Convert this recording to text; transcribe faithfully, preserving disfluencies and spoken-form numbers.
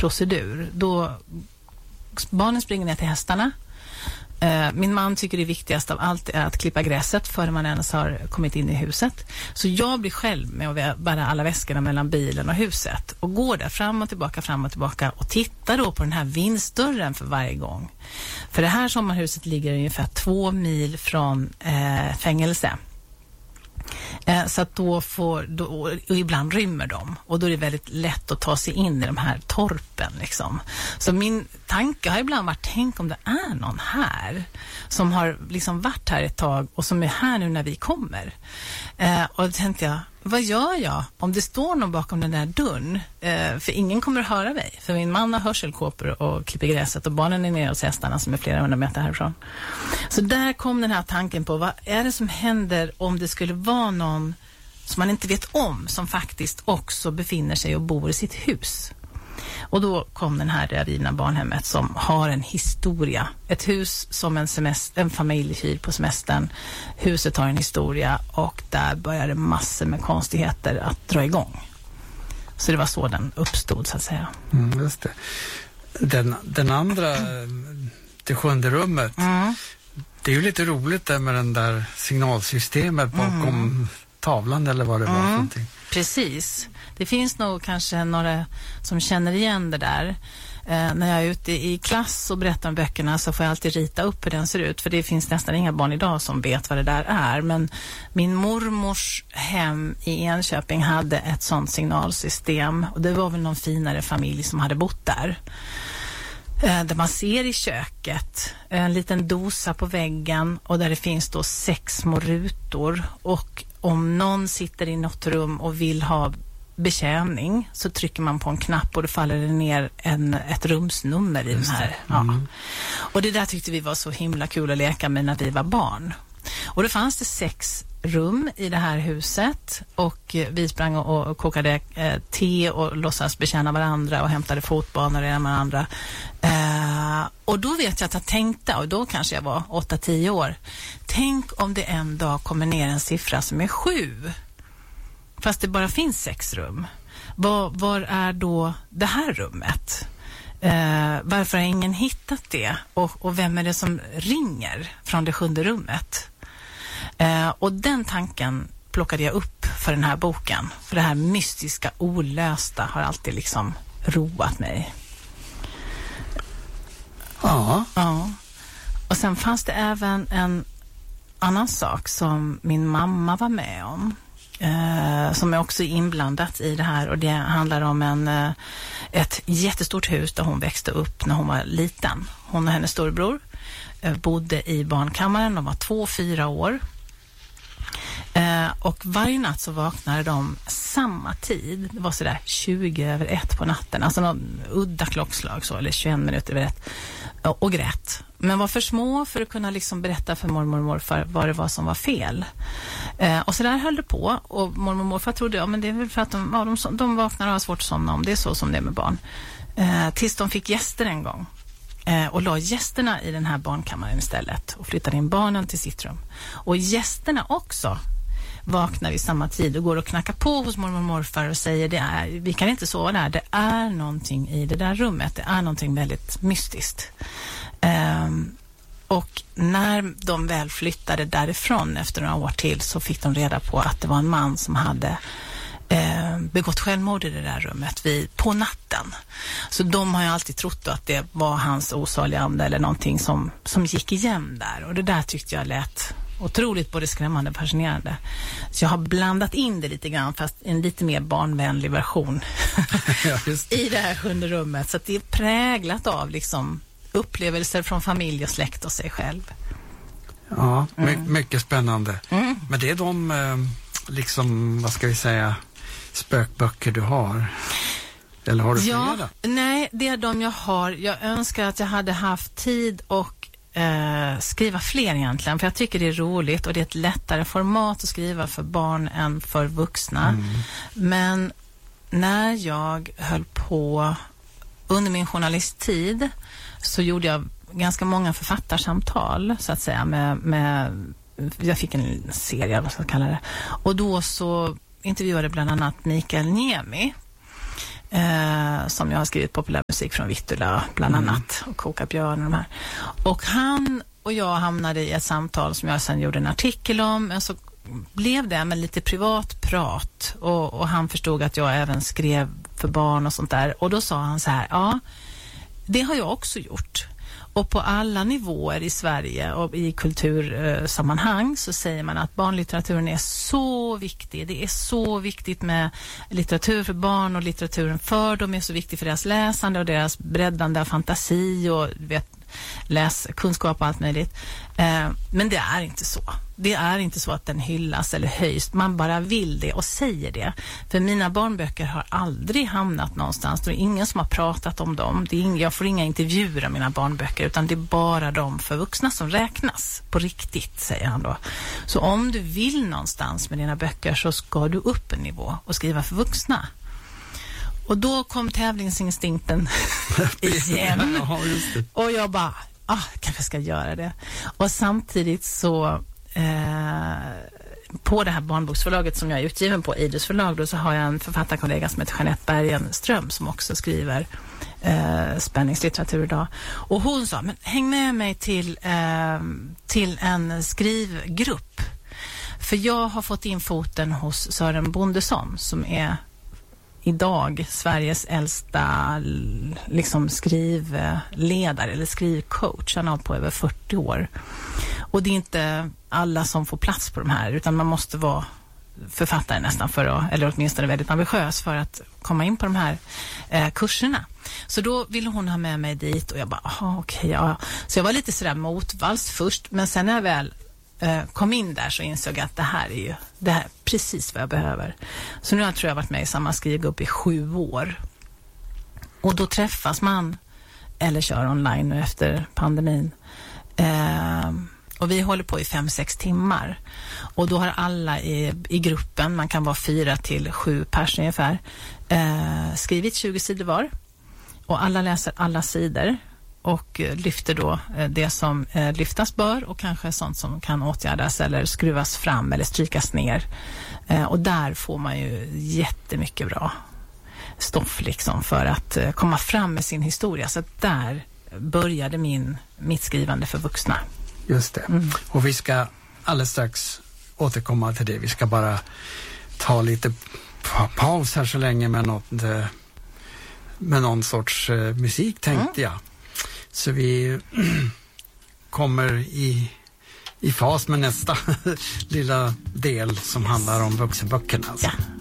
procedur. Då barnen springer ner till hästarna. Min man tycker det viktigaste av allt är att klippa gräset före man ens har kommit in i huset. Så jag blir själv med att bära alla väskorna mellan bilen och huset och går där fram och tillbaka, fram och tillbaka och tittar då på den här vindsdörren för varje gång. För det här sommarhuset ligger ungefär två mil från eh, fängelse. Eh, så att då får, då, och ibland rymmer de och då är det väldigt lätt att ta sig in i de här torpen liksom. Så min tanke har ibland varit, tänk om det är någon här som har liksom varit här ett tag och som är här nu när vi kommer. Eh, och då tänkte jag, vad gör jag om det står någon bakom den där dörren? Eh, för ingen kommer att höra mig. För min man har hörselkåpor och klipper gräset och barnen är nere hos hästarna som är flera hundra meter härifrån. Så där kom den här tanken på, vad är det som händer om det skulle vara någon som man inte vet om som faktiskt också befinner sig och bor i sitt hus. Och då kom den här rivna barnhemmet som har en historia. Ett hus som en, semester, en familj hyr på semestern. Huset har en historia och där började massor med konstigheter att dra igång. Så det var så den uppstod så att säga. Mm, just det. Den, den andra, det sjunde rummet, mm. det är ju lite roligt där med den där signalsystemet bakom mm. tavlan eller vad det var mm. för någonting. Precis. Det finns nog kanske några som känner igen det där. Eh, när jag är ute i klass och berättar om böckerna så får jag alltid rita upp hur den ser ut. För det finns nästan inga barn idag som vet vad det där är. Men min mormors hem i Enköping hade ett sånt signalsystem. Och det var väl någon finare familj som hade bott där. Eh, där man ser i köket en liten dosa på väggen och där det finns då sex små rutor. Och om någon sitter i något rum och vill ha betjäning så trycker man på en knapp och då faller det ner en, ett rumsnummer i den här. Mm. Ja. Och det där tyckte vi var så himla kul att leka med när vi var barn. Och då fanns det sex rum i det här huset och vi sprang och, och kokade eh, te och låtsas betjäna varandra och hämtade fotbanor och med andra. Eh, och då vet jag att jag tänkte, och då kanske jag var åtta tio år, tänk om det en dag kommer ner en siffra som är sju. Fast det bara finns sex rum. Var, var är då det här rummet? Eh, varför har ingen hittat det? Och, och vem är det som ringer från det sjunde rummet? Eh, och den tanken plockade jag upp för den här boken. För det här mystiska, olösta har alltid liksom roat mig. Ja. Ja. Och sen fanns det även en annan sak som min mamma var med om. Eh, som är också inblandat i det här och det handlar om en, eh, ett jättestort hus där hon växte upp när hon var liten. Hon och hennes storebror eh, bodde i barnkammaren, de var två, fyra år. Eh, och varje natt så vaknade de samma tid, det var sådär tjugo över ett på natten, alltså någon udda klockslag så, eller tjugoen minuter över ett, och, och grät. Men var för små för att kunna liksom berätta för mormor och morfar vad det var som var fel. Eh, och så där höll det på och mormor och morfar trodde, ja men det är väl för att de, ja, de, de vaknar och har svårt att somna om, det är så som det är med barn. Eh, tills de fick gäster en gång. Eh, och la gästerna i den här barnkammaren istället och flyttade in barnen till sitt rum. Och gästerna också vaknar i samma tid och går och knackar på hos mormor och morfar och säger det är, vi kan inte sova där, det är någonting i det där rummet, det är någonting väldigt mystiskt. Um, och när de väl flyttade därifrån efter några år till så fick de reda på att det var en man som hade eh, begått självmord i det där rummet vid, på natten. Så de har ju alltid trott att det var hans osaliga ande eller någonting som, som gick igen där. Och det där tyckte jag lät otroligt både skrämmande och fascinerande. Så jag har blandat in det lite grann fast en lite mer barnvänlig version ja, just det. I det här sjunde rummet. Så att det är präglat av liksom upplevelser från familj och släkt och sig själv. Ja, my- mm. mycket spännande. Mm. Men det är de eh, liksom, vad ska vi säga, spökböcker du har? Eller har du ja, flera? Nej, det är de jag har. Jag önskar att jag hade haft tid och eh, skriva fler egentligen. För jag tycker det är roligt och det är ett lättare format att skriva för barn än för vuxna. Mm. Men när jag höll på under min journalisttid så gjorde jag ganska många författarsamtal så att säga med, med jag fick en serie vad ska jag kalla det. Och då så intervjuade bland annat Mikael Niemi Eh, som jag har skrivit populärmusik från Vittula bland Mm. annat. Och Koka björn och de här. Och han och jag hamnade i ett samtal som jag sen gjorde en artikel om. Men så blev det med lite privat prat. Och, och han förstod att jag även skrev för barn och sånt där. Och då sa han så här, ja, det har jag också gjort. Och på alla nivåer i Sverige och i kultursammanhang så säger man att barnlitteraturen är så viktig. Det är så viktigt med litteratur för barn, och litteraturen för dem är så viktig för deras läsande och deras breddande av fantasi och vet, läs kunskap och allt möjligt. Eh, men det är inte så. Det är inte så att den hyllas eller höjs. Man bara vill det och säger det. För mina barnböcker har aldrig hamnat någonstans. Det är ingen som har pratat om dem. Det är ing- jag får inga intervjuer om mina barnböcker, utan det är bara de för vuxna som räknas på riktigt, säger han då. Så om du vill någonstans med dina böcker så ska du upp en nivå och skriva för vuxna. Och då kom tävlingsinstinkten igen. Ja, just det. Och jag bara, ah, kanske ska göra det. Och samtidigt så eh, på det här barnboksförlaget som jag är utgiven på, Idus förlag, då, så har jag en författarkollega som heter Jeanette Bergenström som också skriver eh, spänningslitteratur idag. Och hon sa, men häng med mig till, eh, till en skrivgrupp. För jag har fått in foten hos Sören Bondesson som är idag Sveriges äldsta liksom skrivledare eller skrivcoach. Han har hållit på över fyrtio år. Och det är inte alla som får plats på de här, utan man måste vara författare nästan för att, eller åtminstone väldigt ambitiös för att komma in på de här eh, kurserna. Så då ville hon ha med mig dit och jag bara, aha, okej, ja. Så jag var lite sådär motvalls först, men sen när jag väl kom in där så insåg jag att det här är ju det här är precis vad jag behöver. Så nu har jag, tror jag varit med i samma skrivgrupp i sju år. Och då träffas man eller kör online nu efter pandemin. Eh, och vi håller på i fem, sex timmar. Och då har alla i, i gruppen, man kan vara fyra till sju pers ungefär, eh, skrivit tjugo sidor var. Och alla läser alla sidor. Och lyfter då det som lyftas bör och kanske sånt som kan åtgärdas eller skruvas fram eller strykas ner. Och där får man ju jättemycket bra stoff liksom för att komma fram med sin historia. Så där började min, mitt skrivande för vuxna. Just det. Mm. Och vi ska alldeles strax återkomma till det. Vi ska bara ta lite pa- paus här så länge med, något, med någon sorts uh, musik tänkte mm. jag. Så vi kommer i, i fas med nästa lilla del som handlar om vuxenböckerna. Alltså. Ja.